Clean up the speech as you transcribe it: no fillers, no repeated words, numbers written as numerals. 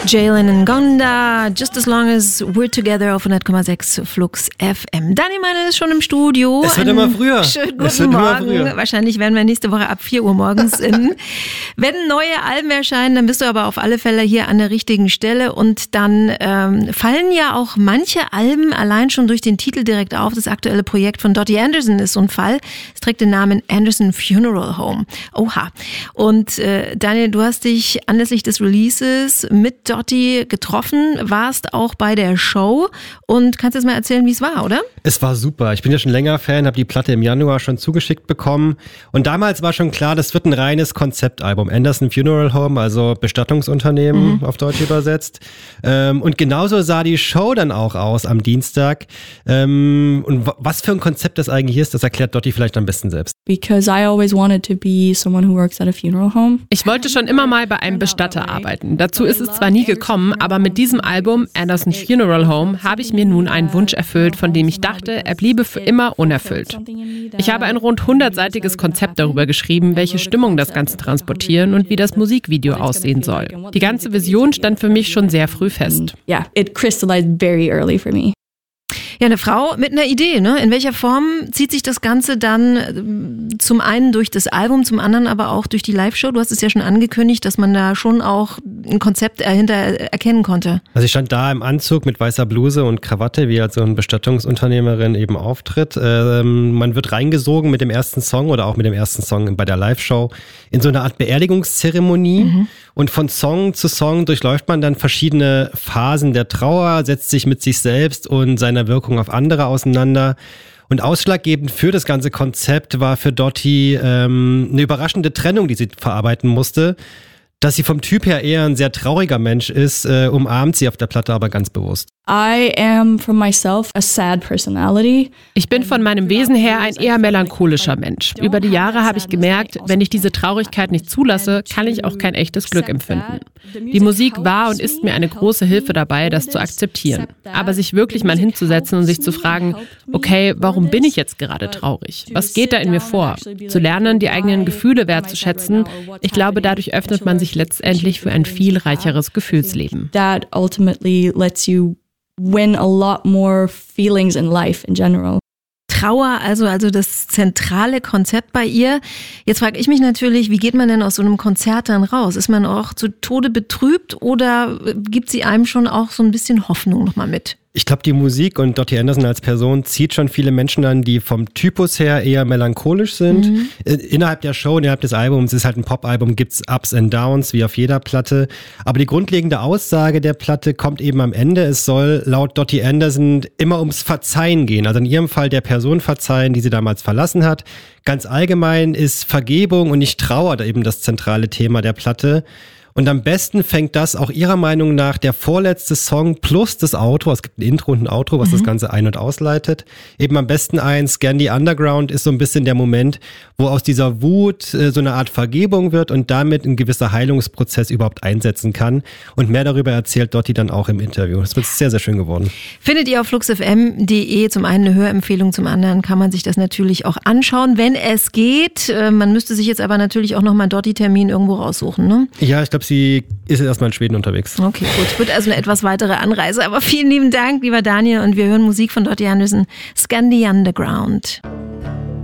Jalen Ngonda, Just as long as we're together auf 100,6 Flux FM. Daniel Meinl ist schon im Studio. Es wird immer früher. Schönen guten Morgen. Wahrscheinlich werden wir nächste Woche ab 4 Uhr morgens in. Wenn neue Alben erscheinen, dann bist du aber auf alle Fälle hier an der richtigen Stelle. Und dann fallen ja auch manche Alben allein schon durch den Titel direkt auf. Das aktuelle Projekt von Dottie Anderson ist so ein Fall. Es trägt den Namen Anderson Funeral Home. Oha. Und Daniel, du hast dich anlässlich des Releases mit Dottie getroffen, warst auch bei der Show und kannst jetzt mal erzählen, wie es war, oder? Es war super. Ich bin ja schon länger Fan, habe die Platte im Januar schon zugeschickt bekommen und damals war schon klar, das wird ein reines Konzeptalbum. Anderson Funeral Home, also Bestattungsunternehmen auf Deutsch übersetzt. Und genauso sah die Show dann auch aus am Dienstag. Und was für ein Konzept das eigentlich ist, das erklärt Dottie vielleicht am besten selbst. Because I always wanted to be someone who works at a funeral home. Ich wollte schon immer mal bei einem Bestatter arbeiten. Dazu ist es zwar nie gekommen, aber mit diesem Album, Anderson Funeral Home, habe ich mir nun einen Wunsch erfüllt, von dem ich dachte, er bliebe für immer unerfüllt. Ich habe ein rund 100-seitiges Konzept darüber geschrieben, welche Stimmung das Ganze transportieren und wie das Musikvideo aussehen soll. Die ganze Vision stand für mich schon sehr früh fest. Yeah, it crystallized very early for me. Ja, eine Frau mit einer Idee, ne? In welcher Form zieht sich das Ganze dann zum einen durch das Album, zum anderen aber auch durch die Live-Show? Du hast es ja schon angekündigt, dass man da schon auch ein Konzept dahinter erkennen konnte. Also ich stand da im Anzug mit weißer Bluse und Krawatte, wie halt so eine Bestattungsunternehmerin eben auftritt. Man wird reingesogen mit dem ersten Song oder auch mit dem ersten Song bei der Live-Show in so eine Art Beerdigungszeremonie. Und von Song zu Song durchläuft man dann verschiedene Phasen der Trauer, setzt sich mit sich selbst und seiner Wirkung auf andere auseinander. Und ausschlaggebend für das ganze Konzept war für Dottie eine überraschende Trennung, die sie verarbeiten musste. Dass sie vom Typ her eher ein sehr trauriger Mensch ist, umarmt sie auf der Platte aber ganz bewusst. I am from myself a sad personality. Ich bin von meinem Wesen her ein eher melancholischer Mensch. Über die Jahre habe ich gemerkt, wenn ich diese Traurigkeit nicht zulasse, kann ich auch kein echtes Glück empfinden. Die Musik war und ist mir eine große Hilfe dabei, das zu akzeptieren. Aber sich wirklich mal hinzusetzen und sich zu fragen, okay, warum bin ich jetzt gerade traurig? Was geht da in mir vor? Zu lernen, die eigenen Gefühle wertzuschätzen, ich glaube, dadurch öffnet man sich letztendlich für ein viel reicheres Gefühlsleben. That ultimately lets you win a lot more feelings in life in general. Trauer, also das zentrale Konzept bei ihr. Jetzt frage ich mich natürlich, wie geht man denn aus so einem Konzert dann raus? Ist man auch zu Tode betrübt oder gibt sie einem schon auch so ein bisschen Hoffnung nochmal mit? Ich glaube, die Musik und Dottie Anderson als Person zieht schon viele Menschen an, die vom Typus her eher melancholisch sind. Innerhalb der Show, innerhalb des Albums, ist halt ein Pop-Album, gibt's Ups and Downs, wie auf jeder Platte. Aber die grundlegende Aussage der Platte kommt eben am Ende. Es soll laut Dottie Anderson immer ums Verzeihen gehen. Also in ihrem Fall der Person verzeihen, die sie damals verlassen hat. Ganz allgemein ist Vergebung und nicht Trauer eben das zentrale Thema der Platte. Und am besten fängt das auch ihrer Meinung nach der vorletzte Song plus das Outro, es gibt ein Intro und ein Outro, was das Ganze ein- und ausleitet, eben am besten ein Scan the Underground ist so ein bisschen der Moment, wo aus dieser Wut so eine Art Vergebung wird und damit ein gewisser Heilungsprozess überhaupt einsetzen kann. Und mehr darüber erzählt Dottie dann auch im Interview. Das wird sehr, sehr schön geworden. Findet ihr auf fluxfm.de, zum einen eine Hörempfehlung, zum anderen kann man sich das natürlich auch anschauen, wenn es geht. Man müsste sich jetzt aber natürlich auch nochmal einen Dottie-Termin irgendwo raussuchen, ne? Ja, ich glaube, sie ist erstmal in Schweden unterwegs. Okay, gut. Wird also eine etwas weitere Anreise. Aber vielen lieben Dank, lieber Daniel. Und wir hören Musik von Dottie Anderson, Scan the Underground.